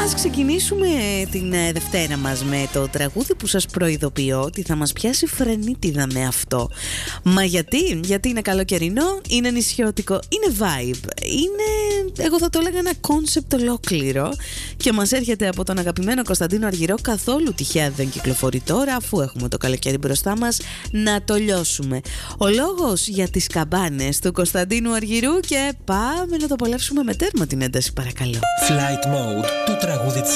Ας ξεκινήσουμε την Δευτέρα μας με το τραγούδι που σας προειδοποιώ ότι θα μας πιάσει φρενίτιδα με αυτό. Μα γιατί είναι καλοκαιρινό, είναι νησιώτικο, είναι vibe, είναι, εγώ θα το έλεγα, ένα κόνσεπτ ολόκληρο και μας έρχεται από τον αγαπημένο Κωνσταντίνο Αργυρό. Καθόλου τυχαία δεν κυκλοφορεί τώρα, αφού έχουμε το καλοκαίρι μπροστά μας, να το λιώσουμε. Ο λόγος για τις καμπάνες του Κωνσταντίνου Αργυρού και πάμε να το απολαύσουμε με τέρμα την ένταση, παρακαλώ. Flight Mode, το τραγούδι της